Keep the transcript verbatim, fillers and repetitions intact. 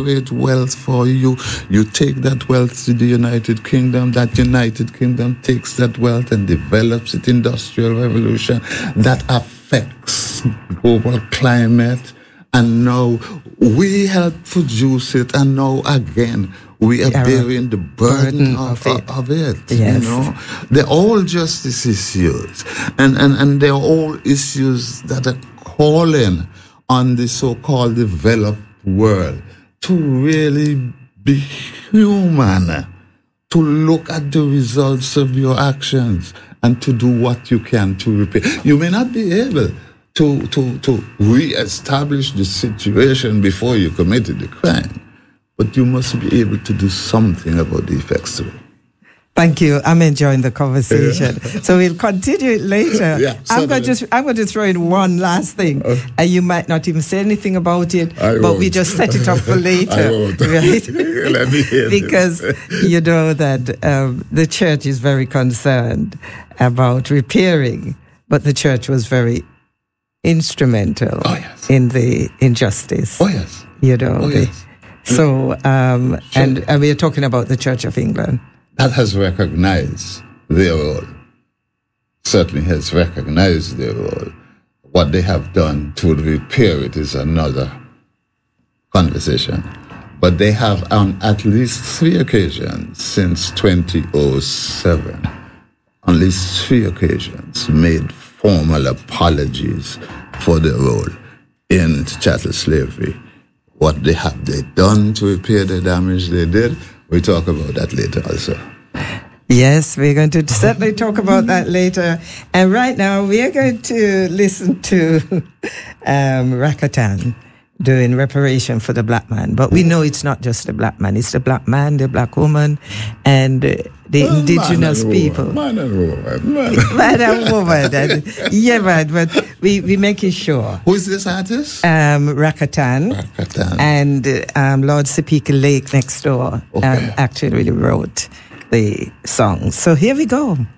create wealth for you. You take that wealth to the United Kingdom. That United Kingdom takes that wealth and develops it. Industrial revolution that affects global climate. And now we help produce it. And now again, we are bearing the burden, burden of, of it. Of it yes. You know, they're all justice issues, and, and, and they're all issues that are calling on the so-called developed world to really be human, to look at the results of your actions and to do what you can to repair. You may not be able to, to, to re-establish the situation before you committed the crime, but you must be able to do something about the effects of it. Thank you. I'm enjoying the conversation. Yeah. So we'll continue it later. Yeah, I'm going to I'm going to throw in one last thing, uh, and you might not even say anything about it, I but won't. we just set it up for later, I won't. right? Let me hear because this. You know that um, the church is very concerned about repairing, but the church was very instrumental oh, yes. in the injustice. Oh yes. You know. Oh, the, yes. So um, sure. and, and we are talking about the Church of England. That has recognized their role, certainly has recognized their role. What they have done to repair it is another conversation. But they have, on at least three occasions since twenty oh seven, on least three occasions, made formal apologies for their role in chattel slavery. What they have they done to repair the damage they did, we talk about that later also. Yes, we're going to certainly talk about that later. And right now, we are going to listen to um, Rakatan doing reparation for the black man. But we know it's not just the black man. It's the black man, the black woman, and uh, the well, indigenous man people. Man and woman. Man, man and woman. And, yeah, man, but we, we're making sure. Who is this artist? Um, Rakatan. Rakatan. And uh, um, Lord Sepika Lake next door okay. um, actually wrote the song. So here we go.